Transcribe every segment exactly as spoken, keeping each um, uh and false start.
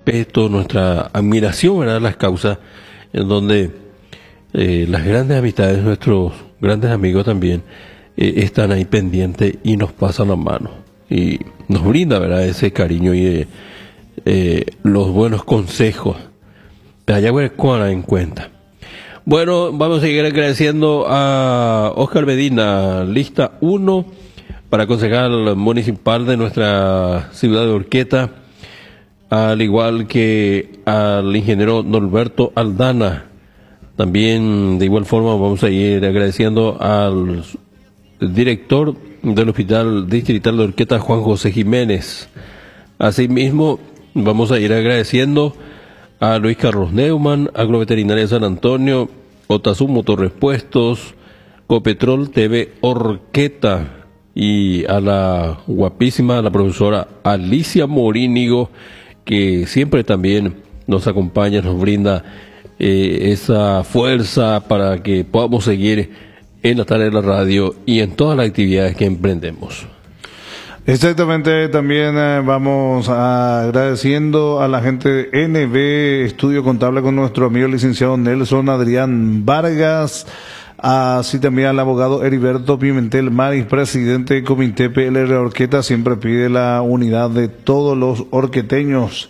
respeto, nuestra admiración, ¿verdad?, a las causas, en donde eh, las grandes amistades, nuestros grandes amigos también, eh, están ahí pendientes y nos pasan la mano. Y nos brinda, ¿verdad?, ese cariño y eh, eh, los buenos consejos. Allá en cuenta. Bueno, vamos a seguir agradeciendo a Oscar Medina, lista uno para concejal municipal de nuestra ciudad de Horqueta, al igual que al ingeniero Norberto Aldana. También de igual forma vamos a ir agradeciendo al director del Hospital Distrital de Horqueta, Juan José Jiménez. Asimismo, vamos a ir agradeciendo a Luis Carlos Neumann, Agroveterinaria San Antonio, Otazú Motorrepuestos, Copetrol T V Horqueta, y a la guapísima, la profesora Alicia Morínigo, que siempre también nos acompaña, nos brinda eh, esa fuerza para que podamos seguir en la tarea de la radio y en todas las actividades que emprendemos. Exactamente, también eh, vamos a agradeciendo a la gente de N B Estudio Contable con nuestro amigo licenciado Nelson Adrián Vargas, así también al abogado Heriberto Pimentel Maris, presidente del Comité P L R Horqueta, siempre pide la unidad de todos los horqueteños.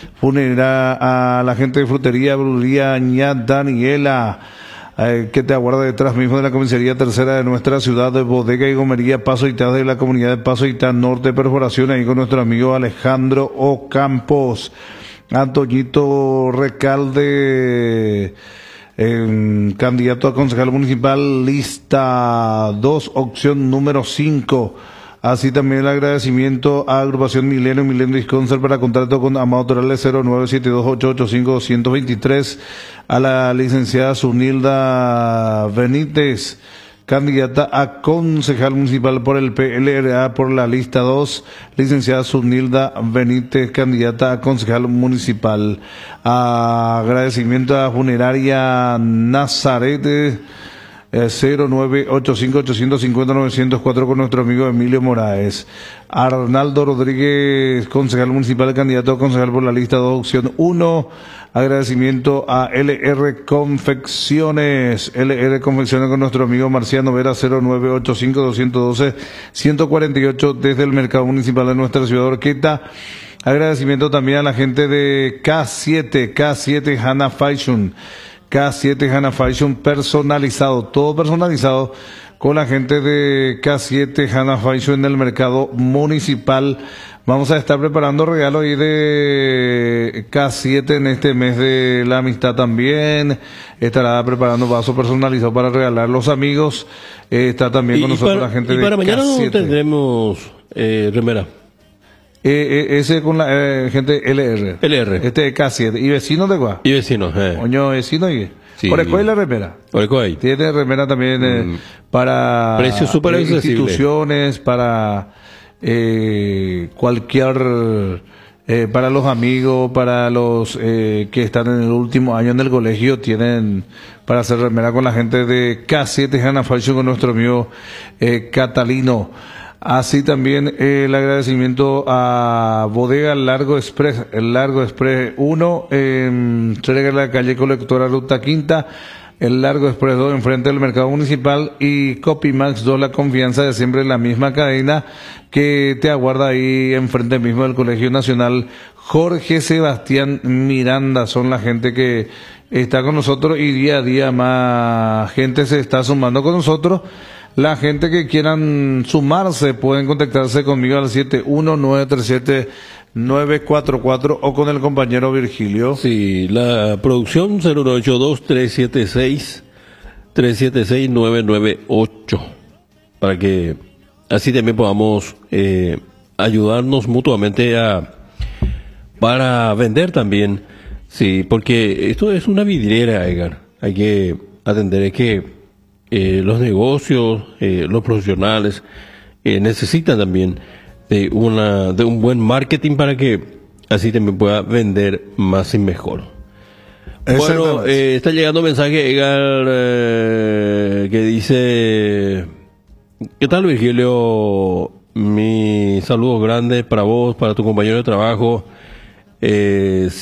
Funera a la gente de Frutería, Brulería, Ña Daniela, Eh, que te aguarda detrás mismo de la comisaría tercera de nuestra ciudad, de Bodega y Gomería Paso Itá, de la comunidad de Paso Itá Norte, Perforación, ahí con nuestro amigo Alejandro Ocampos. Antoñito Recalde, eh, candidato a concejal municipal, lista dos, opción número cinco. Así también el agradecimiento a Agrupación Milenio, Milenio Disconcert para contrato con Amado Torales cero nueve siete dos ocho ocho cinco dos dos tres, a la licenciada Zunilda Benítez, candidata a concejal municipal por el P L R A por la lista dos, licenciada Zunilda Benítez, candidata a concejal municipal. Agradecimiento a Funeraria Nazaret, cero nueve ocho cinco ocho cinco cero nueve cero cuatro con nuestro amigo Emilio Moraes. Arnaldo Rodríguez, concejal municipal, candidato a concejal por la lista dos, opción uno. Agradecimiento a L R Confecciones, L R Confecciones con nuestro amigo Marciano Vera, cero nueve ocho cinco dos uno dos uno cuatro ocho desde el mercado municipal de nuestra ciudad de Horqueta. Agradecimiento también a la gente de K siete, K siete Hana Fashion, K siete Hana Fashion personalizado, todo personalizado con la gente de K siete Hana Fashion en el mercado municipal. Vamos a estar preparando regalos ahí de K siete en este mes de la amistad también. Estará preparando vasos personalizados para regalar a los amigos. Eh, está también con y nosotros para, la gente y de para mañana K siete. No tendremos eh, remera. Eh, eh, ese con la eh, gente L R. L R. Este es K siete. ¿Y vecinos de cuál? Y vecinos, eh. Oño, vecino y... Sí. Orecoy la remera. Orecoy. Tiene remera también eh, mm. para precios super eh, instituciones, para eh, cualquier, eh, para los amigos, para los eh, que están en el último año en el colegio, tienen para hacer remera con la gente de K siete Hana Fashion con nuestro amigo eh, Catalino. Así también eh, el agradecimiento a Bodega Largo Express, el Largo Express uno, eh, entrega la calle Colectora Ruta Quinta, el Largo Express dos enfrente del mercado municipal, y Copimax dos, la confianza de siempre en la misma cadena que te aguarda ahí enfrente mismo del Colegio Nacional. Jorge Sebastián Miranda son la gente que está con nosotros y día a día más gente se está sumando con nosotros. La gente que quieran sumarse pueden contactarse conmigo al siete uno nueve tres siete nueve cuatro cuatro o con el compañero Virgilio. Sí, la producción cero nueve ocho dos tres siete seis tres siete seis nueve nueve ocho, para que así también podamos eh, ayudarnos mutuamente a para vender también. Sí, porque esto es una vidriera, Edgar. Hay que atender es que Eh, los negocios, eh, los profesionales eh, necesitan también de una de un buen marketing para que así también pueda vender más y mejor. Bueno, eh, está llegando un mensaje, Edgar, eh, que dice: ¿qué tal, Virgilio? Mi saludo grande para vos, para tu compañero de trabajo. Eh,